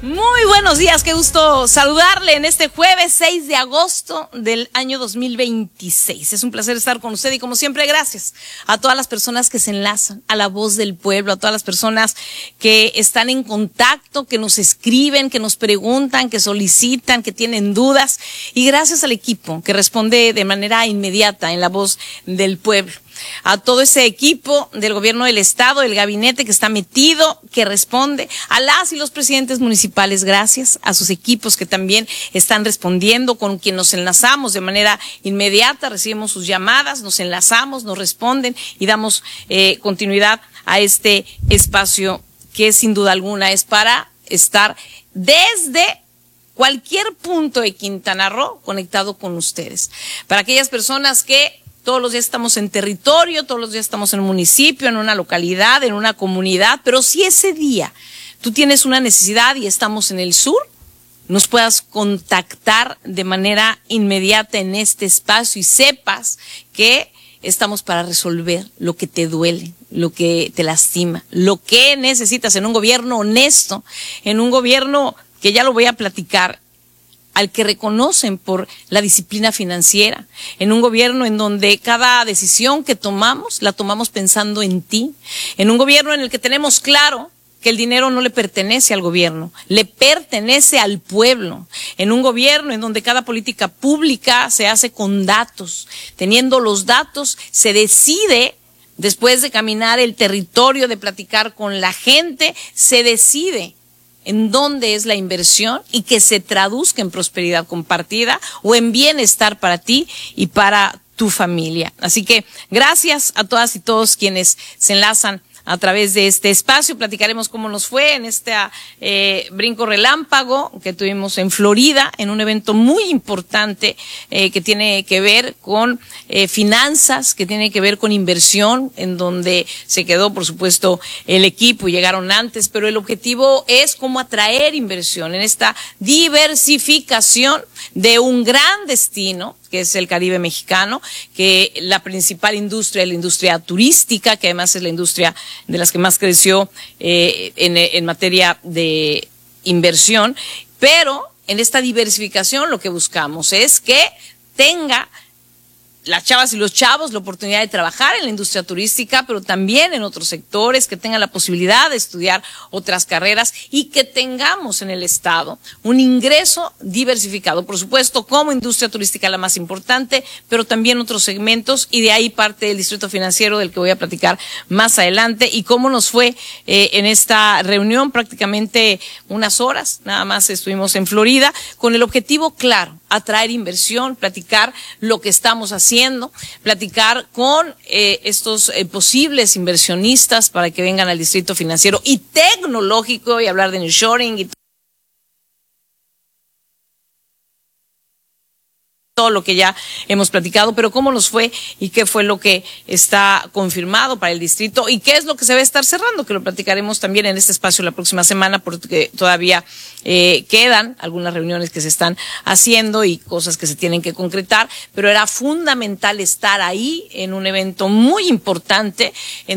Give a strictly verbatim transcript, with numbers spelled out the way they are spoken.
Muy buenos días, qué gusto saludarle en este jueves seis de agosto del año dos mil veintiséis. Es un placer estar con usted y como siempre gracias a todas las personas que se enlazan a La Voz del Pueblo, a todas las personas que están en contacto, que nos escriben, que nos preguntan, que solicitan, que tienen dudas y gracias al equipo que responde de manera inmediata en La Voz del Pueblo. A todo ese equipo del gobierno del estado, del gabinete que está metido, que responde, a las y los presidentes municipales, gracias, a sus equipos que también están respondiendo, con quien nos enlazamos de manera inmediata, recibimos sus llamadas, nos enlazamos, nos responden y damos eh, continuidad a este espacio que sin duda alguna es para estar desde cualquier punto de Quintana Roo conectado con ustedes. Para aquellas personas que todos los días estamos en territorio, todos los días estamos en un municipio, en una localidad, en una comunidad, pero si ese día tú tienes una necesidad y estamos en el sur, nos puedas contactar de manera inmediata en este espacio y sepas que estamos para resolver lo que te duele, lo que te lastima, lo que necesitas en un gobierno honesto, en un gobierno que ya lo voy a platicar, al que reconocen por la disciplina financiera, en un gobierno en donde cada decisión que tomamos, la tomamos pensando en ti, en un gobierno en el que tenemos claro que el dinero no le pertenece al gobierno, le pertenece al pueblo, en un gobierno en donde cada política pública se hace con datos, teniendo los datos se decide. Después de caminar el territorio, de platicar con la gente, se decide en dónde es la inversión y que se traduzca en prosperidad compartida o en bienestar para ti y para tu familia. Así que gracias a todas y todos quienes se enlazan a través de este espacio. Platicaremos cómo nos fue en este eh, brinco relámpago que tuvimos en Florida, en un evento muy importante eh, que tiene que ver con eh, finanzas, que tiene que ver con inversión, en donde se quedó, por supuesto, el equipo y llegaron antes, pero el objetivo es cómo atraer inversión en esta diversificación de un gran destino, que es el Caribe mexicano, que la principal industria es la industria turística, que además es la industria de las que más creció eh, en, en materia de inversión, pero en esta diversificación lo que buscamos es que tenga las chavas y los chavos la oportunidad de trabajar en la industria turística, pero también en otros sectores, que tengan la posibilidad de estudiar otras carreras y que tengamos en el estado un ingreso diversificado, por supuesto, como industria turística la más importante, pero también otros segmentos, y de ahí parte del distrito financiero del que voy a platicar más adelante y cómo nos fue eh, en esta reunión, prácticamente unas horas, nada más estuvimos en Florida, con el objetivo claro, atraer inversión, platicar lo que estamos haciendo, platicar con eh, estos eh, posibles inversionistas para que vengan al distrito financiero y tecnológico y hablar de nearshoring y todo lo que ya hemos platicado, pero cómo nos fue y qué fue lo que está confirmado para el distrito y qué es lo que se va a estar cerrando, que lo platicaremos también en este espacio la próxima semana, porque todavía eh, quedan algunas reuniones que se están haciendo y cosas que se tienen que concretar, pero era fundamental estar ahí en un evento muy importante. En